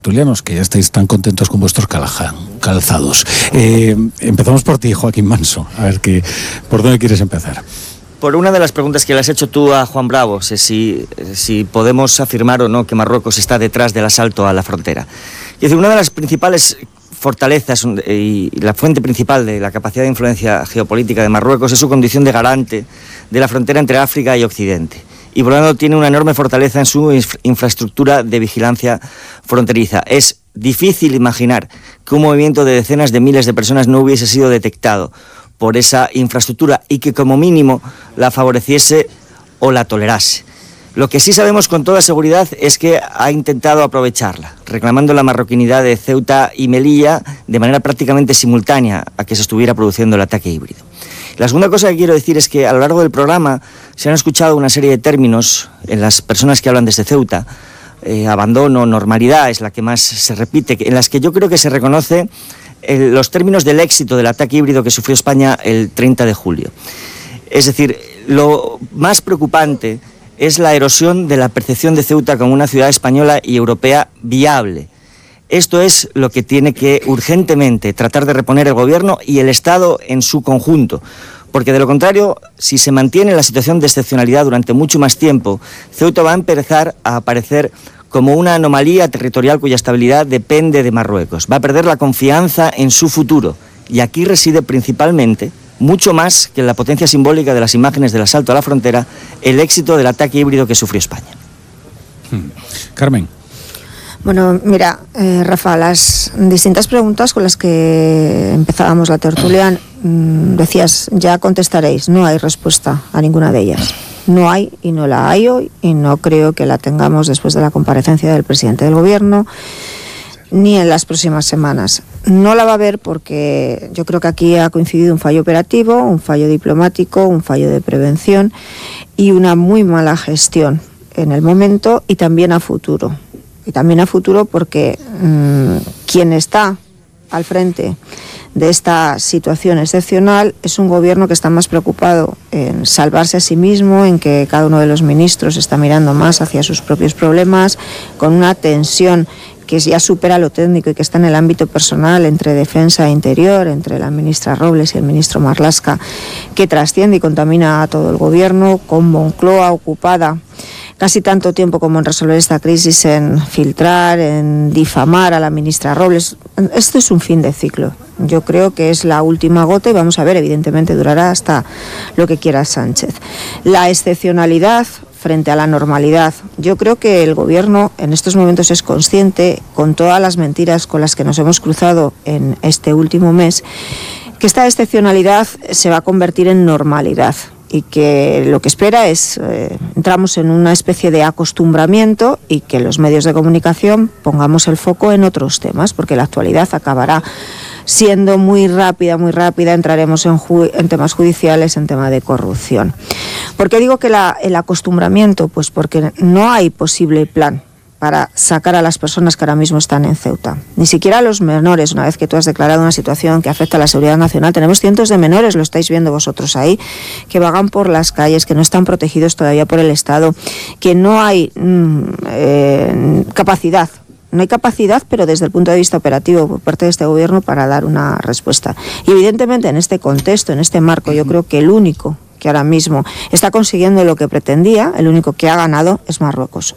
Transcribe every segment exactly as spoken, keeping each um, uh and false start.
tertulianos, que ya estáis tan contentos con vuestros calzados. Eh, empezamos por ti, Joaquín Manso. A ver, que, ¿por dónde quieres empezar? Por una de las preguntas que le has hecho tú a Juan Bravo, si, si podemos afirmar o no que Marruecos está detrás del asalto a la frontera. Es decir, una de las principales fortalezas y la fuente principal de la capacidad de influencia geopolítica de Marruecos es su condición de garante de la frontera entre África y Occidente. Y por lo tanto tiene una enorme fortaleza en su infraestructura de vigilancia fronteriza. Es difícil imaginar que un movimiento de decenas de miles de personas no hubiese sido detectado por esa infraestructura y que como mínimo la favoreciese o la tolerase. Lo que sí sabemos con toda seguridad es que ha intentado aprovecharla, reclamando la marroquinidad de Ceuta y Melilla de manera prácticamente simultánea a que se estuviera produciendo el ataque híbrido. La segunda cosa que quiero decir es que a lo largo del programa se han escuchado una serie de términos en las personas que hablan desde Ceuta, eh, abandono, normalidad, es la que más se repite, en las que yo creo que se reconoce eh, los términos del éxito del ataque híbrido que sufrió España el treinta de julio. Es decir, lo más preocupante es la erosión de la percepción de Ceuta como una ciudad española y europea viable. Esto es lo que tiene que urgentemente tratar de reponer el Gobierno y el Estado en su conjunto, porque de lo contrario, si se mantiene la situación de excepcionalidad durante mucho más tiempo, Ceuta va a empezar a aparecer como una anomalía territorial cuya estabilidad depende de Marruecos. Va a perder la confianza en su futuro y aquí reside principalmente, mucho más que en la potencia simbólica de las imágenes del asalto a la frontera, el éxito del ataque híbrido que sufrió España. Hmm. Carmen. Bueno, mira, eh, Rafa, las distintas preguntas con las que empezábamos la tertulia, mmm, decías, ya contestaréis, no hay respuesta a ninguna de ellas. No hay y no la hay hoy y no creo que la tengamos después de la comparecencia del presidente del Gobierno ni en las próximas semanas. No la va a haber porque yo creo que aquí ha coincidido un fallo operativo, un fallo diplomático, un fallo de prevención y una muy mala gestión en el momento y también a futuro. Y también a futuro porque mmm, quien está al frente de esta situación excepcional es un gobierno que está más preocupado en salvarse a sí mismo, en que cada uno de los ministros está mirando más hacia sus propios problemas, con una tensión que ya supera lo técnico y que está en el ámbito personal entre defensa e interior, entre la ministra Robles y el ministro Marlaska, que trasciende y contamina a todo el gobierno, con Moncloa ocupada casi tanto tiempo como en resolver esta crisis, en filtrar, en difamar a la ministra Robles. Esto es un fin de ciclo. Yo creo que es la última gota y vamos a ver, evidentemente durará hasta lo que quiera Sánchez. La excepcionalidad frente a la normalidad. Yo creo que el Gobierno en estos momentos es consciente, con todas las mentiras con las que nos hemos cruzado en este último mes, que esta excepcionalidad se va a convertir en normalidad. Y que lo que espera es, eh, entramos en una especie de acostumbramiento y que los medios de comunicación pongamos el foco en otros temas, porque la actualidad acabará siendo muy rápida, muy rápida, entraremos en, ju- en temas judiciales, en tema de corrupción. ¿Por qué digo que la, el acostumbramiento? Pues porque no hay posible plan para sacar a las personas que ahora mismo están en Ceuta. Ni siquiera a los menores, una vez que tú has declarado una situación que afecta a la seguridad nacional. Tenemos cientos de menores, lo estáis viendo vosotros ahí, que vagan por las calles, que no están protegidos todavía por el Estado, que no hay mmm, eh, capacidad. No hay capacidad, pero desde el punto de vista operativo por parte de este Gobierno para dar una respuesta. Y evidentemente en este contexto, en este marco, yo creo que el único que ahora mismo está consiguiendo lo que pretendía, el único que ha ganado es Marruecos.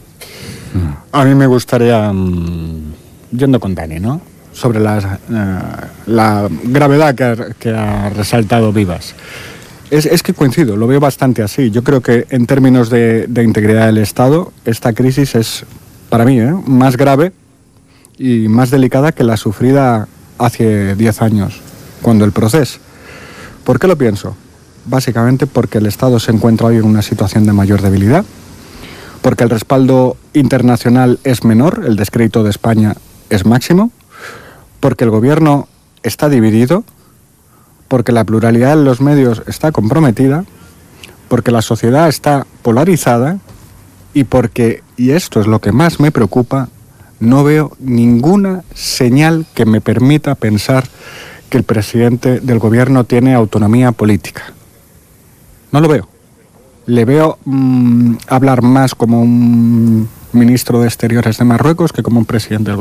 A mí me gustaría, um, yendo con Dani, ¿no?, sobre la, uh, la gravedad que ha, que ha resaltado Vivas. Es, es que coincido, lo veo bastante así. Yo creo que en términos de, de integridad del Estado, esta crisis es, para mí, ¿eh?, más grave y más delicada que la sufrida hace diez años, cuando el proceso. ¿Por qué lo pienso? Básicamente porque el Estado se encuentra hoy en una situación de mayor debilidad, porque el respaldo internacional es menor, el descrédito de España es máximo, porque el Gobierno está dividido, porque la pluralidad de los medios está comprometida, porque la sociedad está polarizada y porque, y esto es lo que más me preocupa, no veo ninguna señal que me permita pensar que el presidente del Gobierno tiene autonomía política. No lo veo. Le veo mmm, hablar más como un ministro de Exteriores de Marruecos que como un presidente del